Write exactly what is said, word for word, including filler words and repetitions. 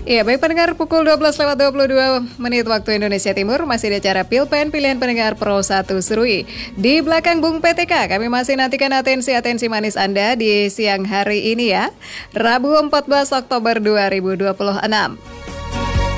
Iya, baik pendengar, pukul dua belas lewat dua puluh dua menit waktu Indonesia Timur, masih di acara Pilpen Pilihan Pendengar Pro satu Serui. Di belakang Bung P T K, kami masih nantikan atensi-atensi manis Anda di siang hari ini ya, Rabu empat belas Oktober dua ribu dua puluh enam.